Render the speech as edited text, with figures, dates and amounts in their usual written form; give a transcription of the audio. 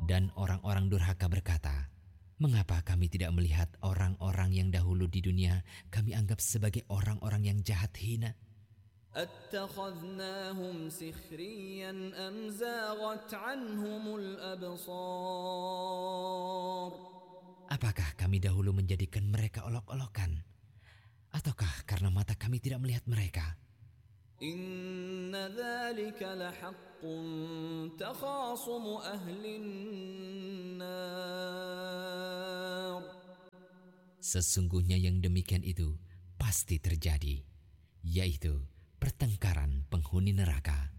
Dan orang-orang durhaka berkata, "Mengapa kami tidak melihat orang-orang yang dahulu di dunia kami anggap sebagai orang-orang yang jahat hina? أَتَّخَذْنَاهُمْ سِخْرِيًّا أَمْ زَاغَتْ عَنْهُمُ الْأَبْصَارُ." Apakah kami dahulu menjadikan mereka olok-olokan? Ataukah karena mata kami tidak melihat mereka? إِنَّ ذَلِكَ لَحَقٌّ تَخَاصُمُ أَهْلِ النَّارِ. Sesungguhnya yang demikian itu pasti terjadi, yaitu pertengkaran penghuni neraka.